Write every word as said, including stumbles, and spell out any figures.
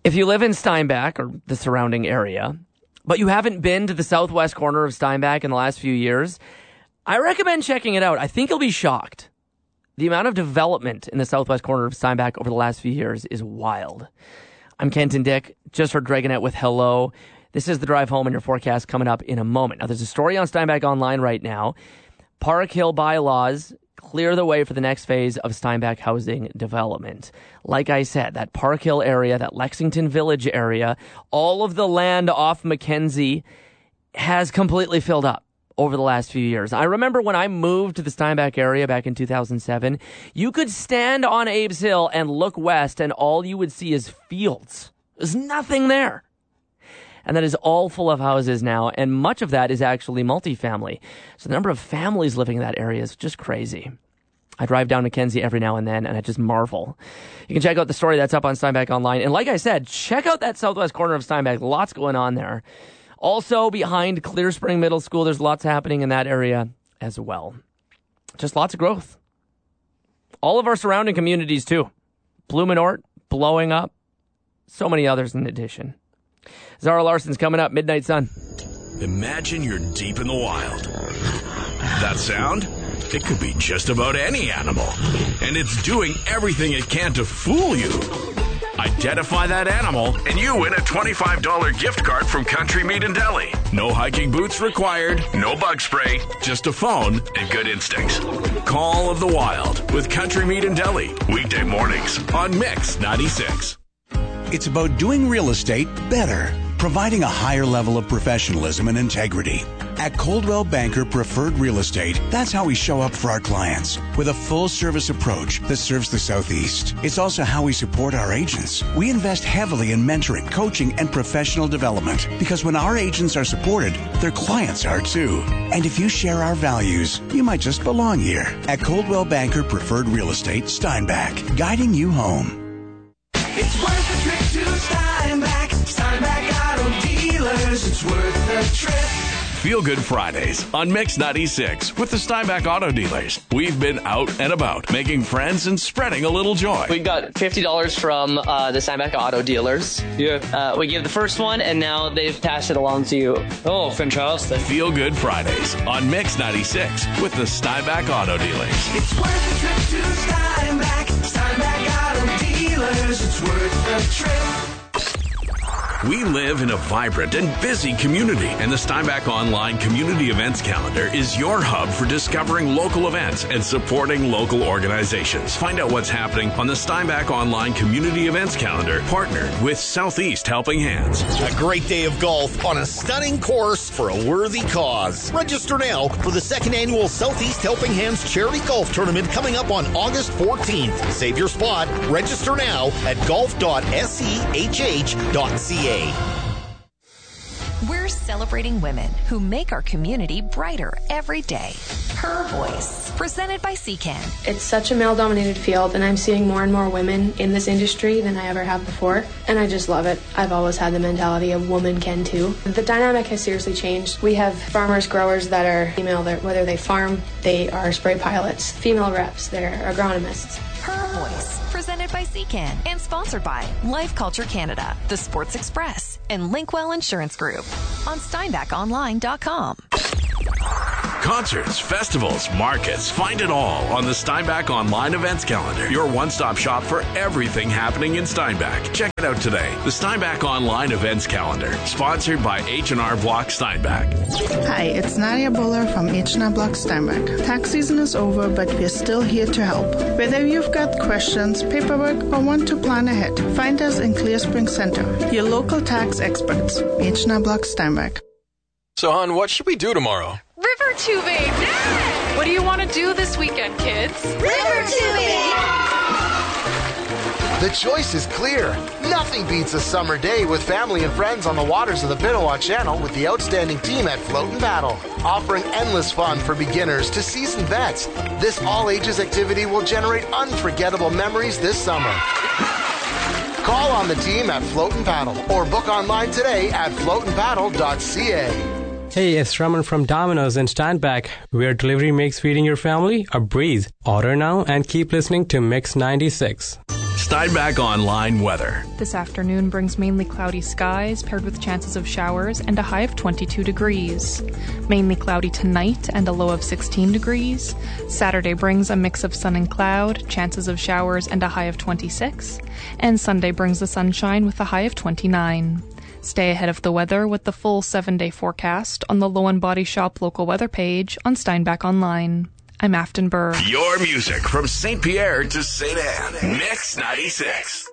If you live in Steinbach or the surrounding area, but you haven't been to the southwest corner of Steinbach in the last few years, I recommend checking it out. I think you'll be shocked. The amount of development in the southwest corner of Steinbach over the last few years is wild. I'm Kenton Dick, just heard Dragonet with Hello. This is the drive home and your forecast coming up in a moment. Now, there's a story on Steinbach Online right now. Park Hill bylaws clear the way for the next phase of Steinbach housing development. Like I said, that Park Hill area, that Lexington Village area, all of the land off Mackenzie has completely filled up over the last few years. I remember when I moved to the Steinbach area back in two thousand seven, you could stand on Abe's Hill and look west, and all you would see is fields. There's nothing there. And that is all full of houses now, and much of that is actually multifamily. So the number of families living in that area is just crazy. I drive down Mackenzie every now and then, and I just marvel. You can check out the story that's up on Steinbach Online. And like I said, check out that southwest corner of Steinbach. Lots going on there. Also, behind Clear Spring Middle School, there's lots happening in that area as well. Just lots of growth. All of our surrounding communities, too. Blumenort, blowing up. So many others in addition. Zara Larson's coming up, Midnight Sun. Imagine you're deep in the wild. That sound? It could be just about any animal. And it's doing everything it can to fool you. Identify that animal, and you win a twenty-five dollars gift card from Country Meat and Deli. No hiking boots required, no bug spray, just a phone and good instincts. Call of the Wild with Country Meat and Deli. Weekday mornings on Mix ninety-six. It's about doing real estate better, providing a higher level of professionalism and integrity. At Coldwell Banker Preferred Real Estate, that's how we show up for our clients, with a full-service approach that serves the Southeast. It's also how we support our agents. We invest heavily in mentoring, coaching, and professional development, because when our agents are supported, their clients are too. And if you share our values, you might just belong here. At Coldwell Banker Preferred Real Estate, Steinbach, guiding you home. It's worth the trip to Steinbach. Steinbach Auto Dealers. It's worth the trip. Feel Good Fridays on Mix ninety-six with the Steinbach Auto Dealers. We've been out and about, making friends and spreading a little joy. We got fifty dollars from uh, the Steinbach Auto Dealers. Yeah. Uh, we gave the first one, and now they've passed it along to you. Oh, fantastic. Feel Good Fridays on Mix ninety-six with the Steinbach Auto Dealers. It's worth the trip to Steinbach. Steinbach Auto Dealers. It's worth the trip. We live in a vibrant and busy community, and the Steinbach Online Community Events Calendar is your hub for discovering local events and supporting local organizations. Find out what's happening on the Steinbach Online Community Events Calendar, partnered with Southeast Helping Hands. A great day of golf on a stunning course for a worthy cause. Register now for the second annual Southeast Helping Hands Charity Golf Tournament coming up on August fourteenth. Save your spot. Register now at golf dot s e h h dot c a. We're celebrating women who make our community brighter every day. Her Voice, presented by C C A N. It's such a male-dominated field, and I'm seeing more and more women in this industry than I ever have before, and I just love it. I've always had the mentality of woman can too. The dynamic has seriously changed. We have farmers, growers that are female, that whether they farm, they are spray pilots, female reps, they're agronomists. Her Voice, presented by C C A N and sponsored by Life Culture Canada, The Sports Express, and Linkwell Insurance Group on Steinbach Online dot com. Concerts, festivals, markets, find it all on the Steinbach Online Events Calendar. Your one-stop shop for everything happening in Steinbach. Check it out today. The Steinbach Online Events Calendar, sponsored by H and R Block Steinbach. Hi, it's Nadia Buller from H and R Block Steinbach. Tax season is over, but we're still here to help. Whether you've got questions, paperwork, or want to plan ahead, find us in Clear Spring Center, your local tax experts. H and R Block Steinbach. So, hon, what should we do tomorrow? River tubing! Yeah! What do you want to do this weekend, kids? River tubing! The choice is clear. Nothing beats a summer day with family and friends on the waters of the Pinawa Channel with the outstanding team at Float and Paddle, offering endless fun for beginners to seasoned vets. This all-ages activity will generate unforgettable memories this summer. Call on the team at Float and Paddle or book online today at float and paddle dot c a. Hey, it's Raman from Domino's in Steinbach, where delivery makes feeding your family a breeze. Order now and keep listening to Mix ninety-six. Steinbach Online weather. This afternoon brings mainly cloudy skies paired with chances of showers and a high of twenty-two degrees. Mainly cloudy tonight and a low of sixteen degrees. Saturday brings a mix of sun and cloud, chances of showers and a high of twenty-six. And Sunday brings the sunshine with a high of twenty-nine. Stay ahead of the weather with the full seven-day forecast on the Low and Body Shop local weather page on Steinbach Online. I'm Afton Burr. Your music from Saint Pierre to Saint Anne. Mix ninety-six.